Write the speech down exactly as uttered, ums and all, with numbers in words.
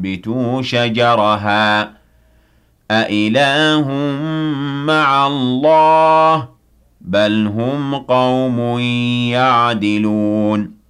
تُنبِتُوا شَجَرَهَا ۗ أَإِلَٰهٌ مَّعَ اللَّهِ ۚ بَلْ هُمْ قَوْمٌ يَعْدِلُونَ